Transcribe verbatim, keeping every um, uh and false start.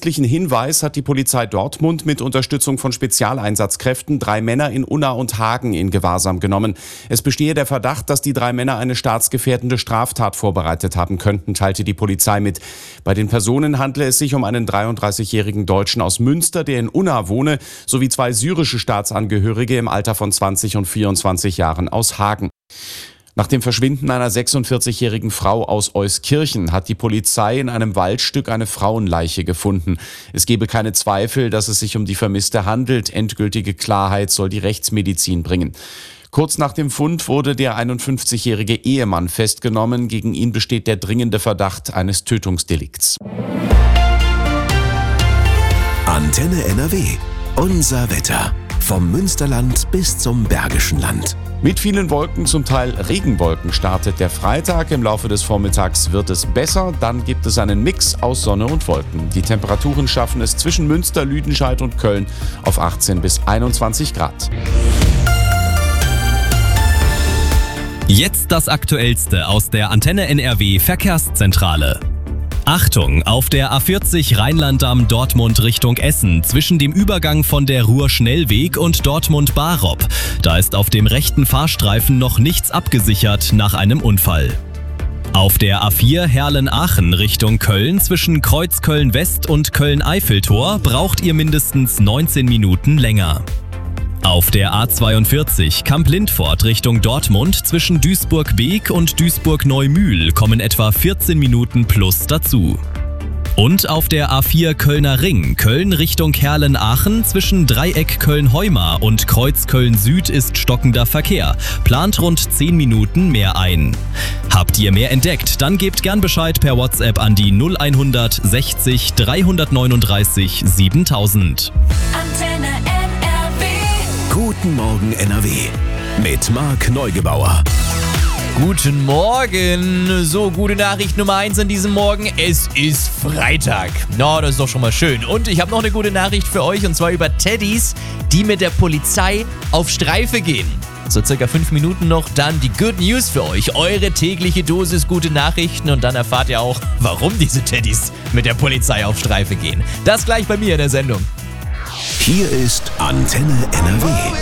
verdächtigen Hinweis hat die Polizei Dortmund mit Unterstützung von Spezialeinsatzkräften drei Männer in Unna und Hagen in Gewahrsam genommen. Es bestehe der Verdacht, dass die drei Männer eine staatsgefährdende Straftat vorbereitet haben könnten, teilte die Polizei mit. Bei den Personen handle es sich um einen dreiunddreißigjährigen Deutschen aus Münster, der in Unna wohne, sowie zwei syrische Staatsangehörige im Alter von zwanzig und vierundzwanzig Jahren aus Hagen. Nach dem Verschwinden einer sechsundvierzigjährigen Frau aus Euskirchen hat die Polizei in einem Waldstück eine Frauenleiche gefunden. Es gebe keine Zweifel, dass es sich um die Vermisste handelt. Endgültige Klarheit soll die Rechtsmedizin bringen. Kurz nach dem Fund wurde der einundfünfzigjährige Ehemann festgenommen. Gegen ihn besteht der dringende Verdacht eines Tötungsdelikts. Antenne N R W. Unser Wetter. Vom Münsterland bis zum Bergischen Land. Mit vielen Wolken, zum Teil Regenwolken, startet der Freitag. Im Laufe des Vormittags wird es besser. Dann gibt es einen Mix aus Sonne und Wolken. Die Temperaturen schaffen es zwischen Münster, Lüdenscheid und Köln auf achtzehn bis einundzwanzig Grad. Jetzt das Aktuellste aus der Antenne N R W Verkehrszentrale. Achtung, auf der A vierzig Rheinland-Damm Dortmund Richtung Essen zwischen dem Übergang von der Ruhr-Schnellweg und Dortmund-Barop. Da ist auf dem rechten Fahrstreifen noch nichts abgesichert nach einem Unfall. Auf der A vier Herlen-Aachen Richtung Köln zwischen Kreuzköln-West und Köln-Eiffeltor braucht ihr mindestens neunzehn Minuten länger. Auf der A zweiundvierzig Kamp-Lindfort Richtung Dortmund zwischen Duisburg-Beek und Duisburg-Neumühl kommen etwa vierzehn Minuten plus dazu. Und auf der A vier Kölner Ring, Köln Richtung Herlen-Aachen zwischen Dreieck Köln-Heumar und Kreuz Köln-Süd ist stockender Verkehr. Plant rund zehn Minuten mehr ein. Habt ihr mehr entdeckt? Dann gebt gern Bescheid per WhatsApp an die null eins sechzig dreihundertneununddreißig siebentausend. Antenne N R W. Guten Morgen N R W mit Marc Neugebauer. Guten Morgen. So, gute Nachricht Nummer eins an diesem Morgen. Es ist Freitag. Na, no, das ist doch schon mal schön. Und ich habe noch eine gute Nachricht für euch, und zwar über Teddys, die mit der Polizei auf Streife gehen. So circa fünf Minuten noch, dann die Good News für euch. Eure tägliche Dosis gute Nachrichten, und dann erfahrt ihr auch, warum diese Teddys mit der Polizei auf Streife gehen. Das gleich bei mir in der Sendung. Hier ist Antenne N R W.